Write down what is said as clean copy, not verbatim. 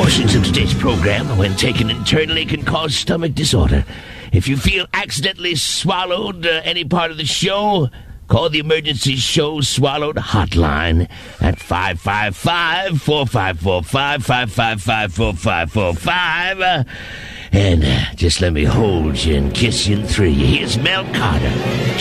Portions of today's program, when taken internally, can cause stomach disorder. If you feel accidentally swallowed any part of the show, call the Emergency Show Swallowed Hotline at 555-4545, 555-4545. And just let me hold you and kiss you in 3. Here's Mel Carter.